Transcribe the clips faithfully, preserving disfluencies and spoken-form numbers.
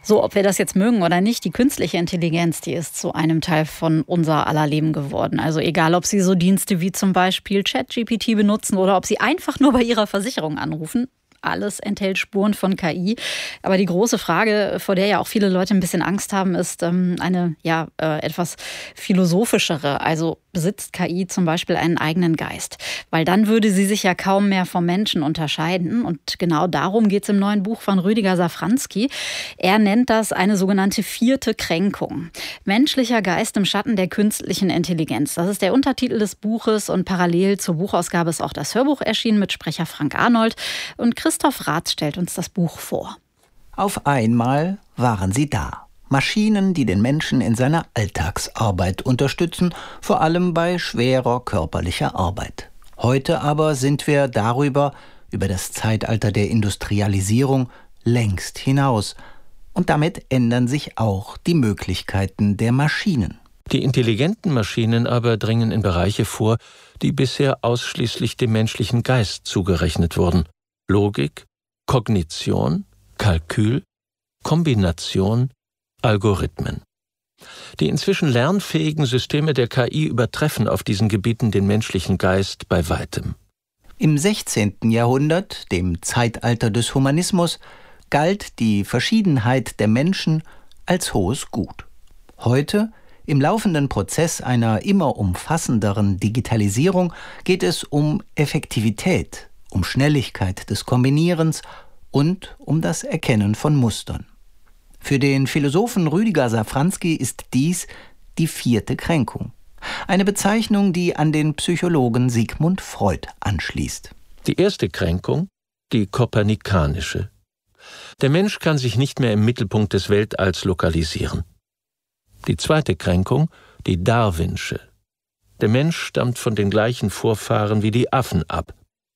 So, ob wir das jetzt mögen oder nicht, die künstliche Intelligenz, die ist zu einem Teil von unser aller Leben geworden. Also egal, ob Sie so Dienste wie zum Beispiel ChatGPT benutzen oder ob Sie einfach nur bei Ihrer Versicherung anrufen. Alles enthält Spuren von K I. Aber die große Frage, vor der ja auch viele Leute ein bisschen Angst haben, ist ähm, eine ja äh, etwas philosophischere. Also besitzt K I zum Beispiel einen eigenen Geist? Weil dann würde sie sich ja kaum mehr vom Menschen unterscheiden. Und genau darum geht es im neuen Buch von Rüdiger Safranski. Er nennt das eine sogenannte vierte Kränkung. Menschlicher Geist im Schatten der künstlichen Intelligenz. Das ist der Untertitel des Buches und parallel zur Buchausgabe ist auch das Hörbuch erschienen mit Sprecher Frank Arnold. Und Christoph Rath stellt uns das Buch vor. Auf einmal waren sie da. Maschinen, die den Menschen in seiner Alltagsarbeit unterstützen, vor allem bei schwerer körperlicher Arbeit. Heute aber sind wir darüber, über das Zeitalter der Industrialisierung, längst hinaus. Und damit ändern sich auch die Möglichkeiten der Maschinen. Die intelligenten Maschinen aber dringen in Bereiche vor, die bisher ausschließlich dem menschlichen Geist zugerechnet wurden. Logik, Kognition, Kalkül, Kombination, Algorithmen. Die inzwischen lernfähigen Systeme der K I übertreffen auf diesen Gebieten den menschlichen Geist bei weitem. Im sechzehnten Jahrhundert, dem Zeitalter des Humanismus, galt die Verschiedenheit der Menschen als hohes Gut. Heute, im laufenden Prozess einer immer umfassenderen Digitalisierung, geht es um Effektivität, um Schnelligkeit des Kombinierens und um das Erkennen von Mustern. Für den Philosophen Rüdiger Safranski ist dies die vierte Kränkung. Eine Bezeichnung, die an den Psychologen Sigmund Freud anschließt. Die erste Kränkung, die kopernikanische. Der Mensch kann sich nicht mehr im Mittelpunkt des Weltalls lokalisieren. Die zweite Kränkung, die darwinsche. Der Mensch stammt von den gleichen Vorfahren wie die Affen ab.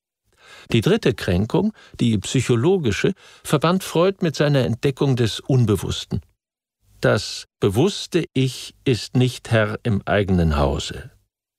Die dritte Kränkung, die psychologische, verband Freud mit seiner Entdeckung des Unbewussten. Das bewusste Ich ist nicht Herr im eigenen Hause.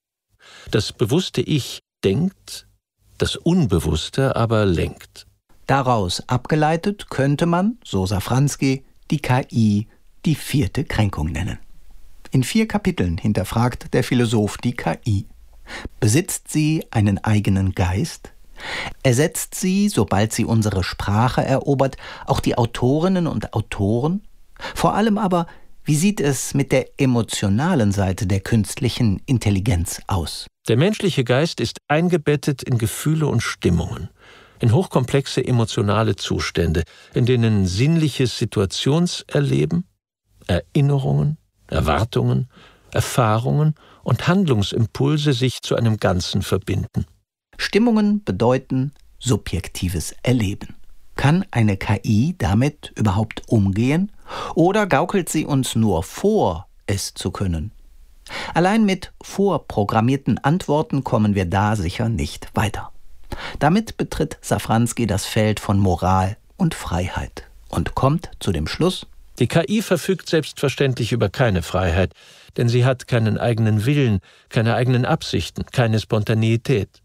Das bewusste Ich denkt, das Unbewusste aber lenkt. Daraus abgeleitet könnte man, so Safranski, die K I die vierte Kränkung nennen. In vier Kapiteln hinterfragt der Philosoph die K I. Besitzt sie einen eigenen Geist? Ersetzt sie, sobald sie unsere Sprache erobert, auch die Autorinnen und Autoren? Vor allem aber, wie sieht es mit der emotionalen Seite der künstlichen Intelligenz aus? Der menschliche Geist ist eingebettet in Gefühle und Stimmungen, in hochkomplexe emotionale Zustände, in denen sinnliches Situationserleben, Erinnerungen, Erwartungen, Erfahrungen und Handlungsimpulse sich zu einem Ganzen verbinden. Stimmungen bedeuten subjektives Erleben. Kann eine K I damit überhaupt umgehen? Oder gaukelt sie uns nur vor, es zu können? Allein mit vorprogrammierten Antworten kommen wir da sicher nicht weiter. Damit betritt Safranski das Feld von Moral und Freiheit und kommt zu dem Schluss: Die K I verfügt selbstverständlich über keine Freiheit, denn sie hat keinen eigenen Willen, keine eigenen Absichten, keine Spontaneität.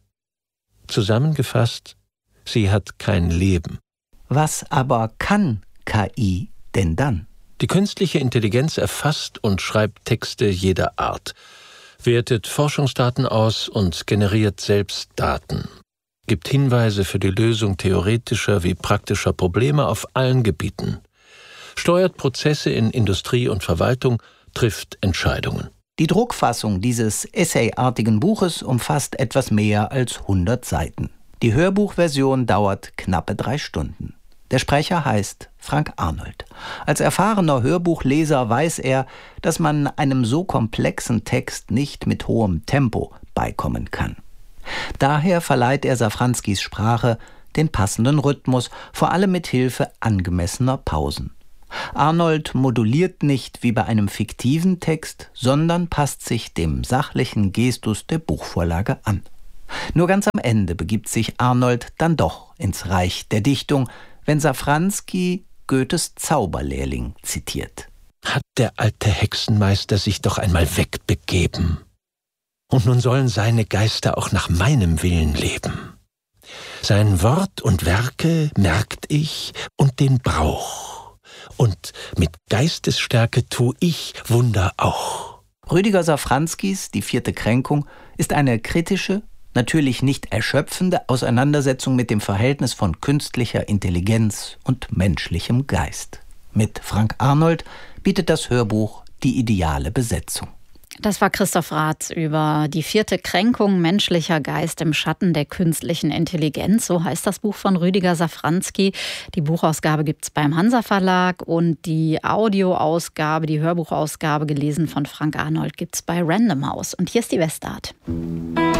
Zusammengefasst, sie hat kein Leben. Was aber kann K I denn dann? Die künstliche Intelligenz erfasst und schreibt Texte jeder Art, wertet Forschungsdaten aus und generiert selbst Daten, gibt Hinweise für die Lösung theoretischer wie praktischer Probleme auf allen Gebieten, steuert Prozesse in Industrie und Verwaltung, trifft Entscheidungen. Die Druckfassung dieses essayartigen Buches umfasst etwas mehr als hundert Seiten. Die Hörbuchversion dauert knappe drei Stunden. Der Sprecher heißt Frank Arnold. Als erfahrener Hörbuchleser weiß er, dass man einem so komplexen Text nicht mit hohem Tempo beikommen kann. Daher verleiht er Safranskis Sprache den passenden Rhythmus, vor allem mit Hilfe angemessener Pausen. Arnold moduliert nicht wie bei einem fiktiven Text, sondern passt sich dem sachlichen Gestus der Buchvorlage an. Nur ganz am Ende begibt sich Arnold dann doch ins Reich der Dichtung, wenn Safranski Goethes Zauberlehrling zitiert. Hat der alte Hexenmeister sich doch einmal wegbegeben. Und nun sollen seine Geister auch nach meinem Willen leben. Sein Wort und Werke merkt ich und den Brauch. Und mit Geistesstärke tu ich Wunder auch. Rüdiger Safranskis Die vierte Kränkung ist eine kritische, natürlich nicht erschöpfende Auseinandersetzung mit dem Verhältnis von künstlicher Intelligenz und menschlichem Geist. Mit Frank Arnold bietet das Hörbuch die ideale Besetzung. Das war Christoph Rath über die vierte Kränkung, menschlicher Geist im Schatten der künstlichen Intelligenz. So heißt das Buch von Rüdiger Safranski. Die Buchausgabe gibt's beim Hansa Verlag und die Audioausgabe, die Hörbuchausgabe, gelesen von Frank Arnold, gibt's bei Random House. Und hier ist die Westart.